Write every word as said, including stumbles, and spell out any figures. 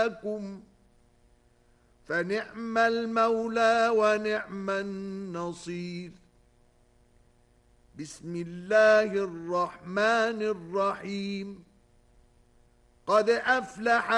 لكم فنعم المولى ونعم النصير. بسم الله الرحمن الرحيم. قد أفلح